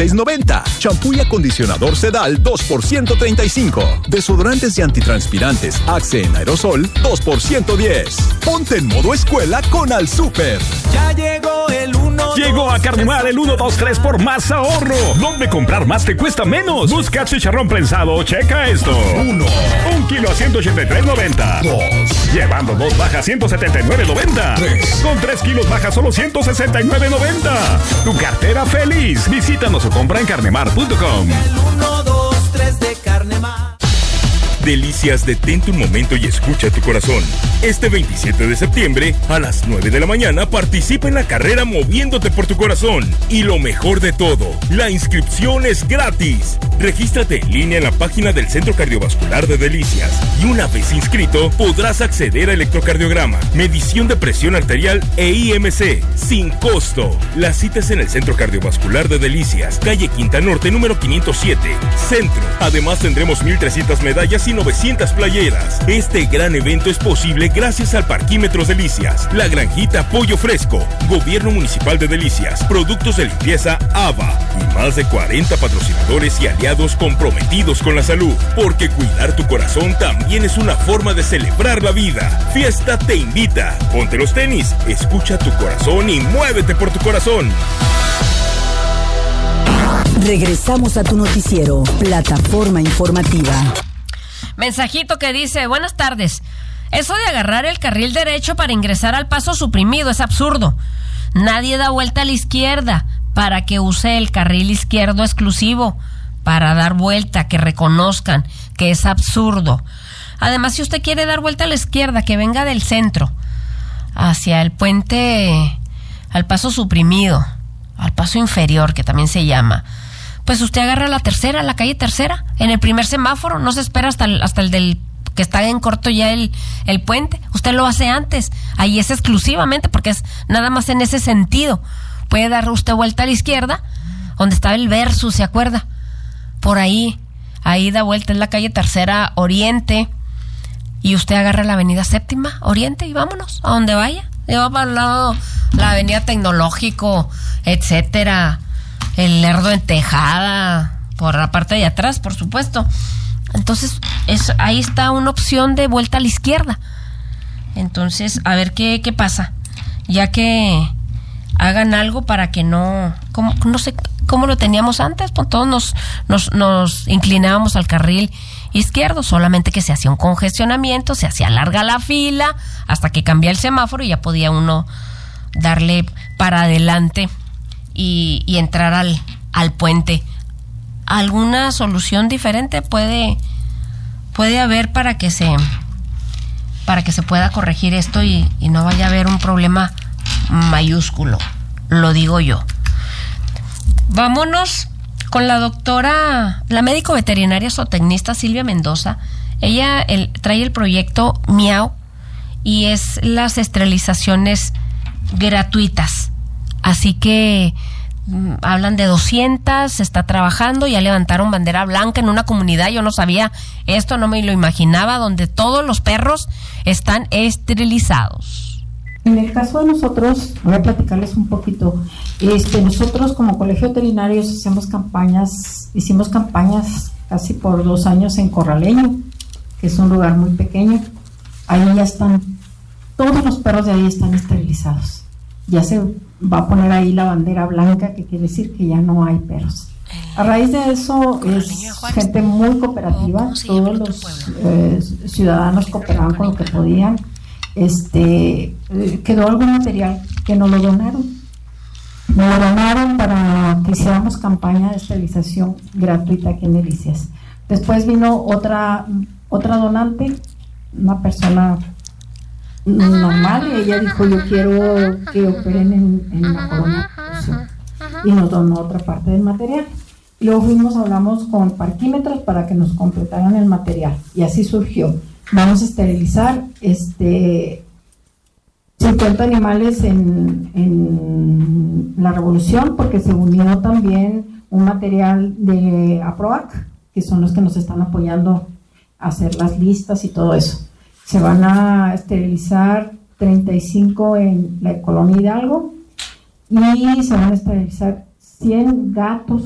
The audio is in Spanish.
$26.90. Champú y acondicionador Sedal 2 por $135. Desodorantes y antitranspirantes Axe en aerosol 2 por $110. Ponte en modo escuela con Al Super. Ya llegó el 1. Llegó a Carnemar el 1, 2, 3 por más ahorro. ¿Dónde comprar más te cuesta menos? Busca chicharrón prensado. Checa esto. 1. 1 kilo a $183.90. 2. Llevando 2 baja $179.90. 3. Con 3 kilos baja solo $169.90. Tu cartera feliz. Visítanos o compra en carnemar.com. El 1, 2, 3 de Carnemar. Delicias, detente un momento y escucha tu corazón. Este 27 de septiembre, a las 9 de la mañana, participa en la carrera Moviéndote por tu Corazón. Y lo mejor de todo, la inscripción es gratis. Regístrate en línea en la página del Centro Cardiovascular de Delicias. Y una vez inscrito, podrás acceder a electrocardiograma, medición de presión arterial e IMC, sin costo. La cita es en el Centro Cardiovascular de Delicias, calle Quinta Norte, número 507, Centro. Además, tendremos 1,300 medallas y 900 playeras. Este gran evento es posible gracias al Parquímetros Delicias, La Granjita Pollo Fresco, Gobierno Municipal de Delicias, Productos de Limpieza ABA y más de 40 patrocinadores y aliados comprometidos con la salud, porque cuidar tu corazón también es una forma de celebrar la vida. Fiesta te invita. Ponte los tenis, escucha tu corazón y muévete por tu corazón. Regresamos a tu noticiero, Plataforma Informativa. Mensajito que dice: buenas tardes. Eso de agarrar el carril derecho para ingresar al paso suprimido es absurdo. Nadie da vuelta a la izquierda para que use el carril izquierdo exclusivo para dar vuelta, que reconozcan que es absurdo. Además, si usted quiere dar vuelta a la izquierda, que venga del centro hacia el puente, al paso suprimido, al paso inferior, que también se llama, pues usted agarra la tercera, la calle Tercera, en el primer semáforo, no se espera hasta el del que está en corto ya el puente, usted lo hace antes, ahí es exclusivamente porque es nada más en ese sentido. Puede dar usted vuelta a la izquierda, donde estaba el Versus, ¿se acuerda? Por ahí da vuelta, es la calle Tercera Oriente, y usted agarra la avenida Séptima Oriente y vámonos, a donde vaya. Lleva para el lado la avenida Tecnológico, etcétera, el Lerdo en Tejada, por la parte de atrás, por supuesto. Entonces, ahí está una opción de vuelta a la izquierda. Entonces, a ver qué pasa. Ya que hagan algo para que no sé cómo lo teníamos antes, pues todos nos inclinábamos al carril izquierdo, solamente que se hacía un congestionamiento, se hacía larga la fila, hasta que cambiaba el semáforo y ya podía uno darle para adelante y entrar al puente. ¿Alguna solución diferente puede haber para que se pueda corregir esto y no vaya a haber un problema mayúsculo? Lo digo yo. Vámonos con la doctora, la médico veterinaria zootecnista Silvia Mendoza. Ella trae el proyecto Miau y es las esterilizaciones gratuitas. Así que hablan de 200, se está trabajando, ya levantaron bandera blanca en una comunidad, yo no sabía esto, no me lo imaginaba, donde todos los perros están esterilizados. En el caso de nosotros, voy a platicarles un poquito. Nosotros como Colegio de Veterinarios hicimos campañas casi por 2 años en Corraleño, que es un lugar muy pequeño. Ahí ya están, todos los perros de ahí están esterilizados. Ya se va a poner ahí la bandera blanca, que quiere decir que ya no hay perros. A raíz de eso es gente muy cooperativa, todos los ciudadanos cooperaban con lo que podían. Quedó algún material que nos lo donaron. Nos lo donaron para que hiciéramos campaña de esterilización gratuita aquí en Delicias. Después vino otra donante, una persona normal, y ella dijo: yo quiero que operen en la colonia, y nos donó otra parte del material. Y luego hablamos con Parquímetros para que nos completaran el material, y así surgió. Vamos a esterilizar 50 animales en la Revolución, porque se unió también un material de APROAC, que son los que nos están apoyando a hacer las listas y todo eso. Se van a esterilizar 35 en la Colonia Hidalgo y se van a esterilizar 100 gatos